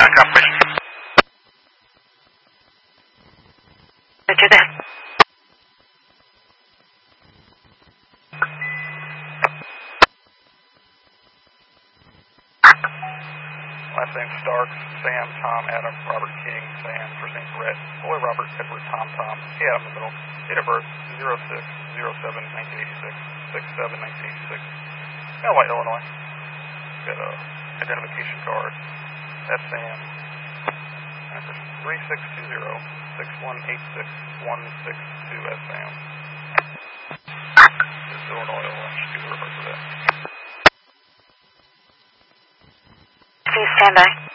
Copy. Roger that. Last name Starks, Sam, Tom, Adam, Robert King, Sam, first name Brett, Boy Robert, Edward, Tom, Tom, Adam in the middle, date of birth 06/07/1986, 6/7/1986, Illinois, Illinois. Got a identification card. That's Sam. Address 3620-6186-162 as Sam. This is Illinois, Illinois. Just give the reference to that. Please stand by.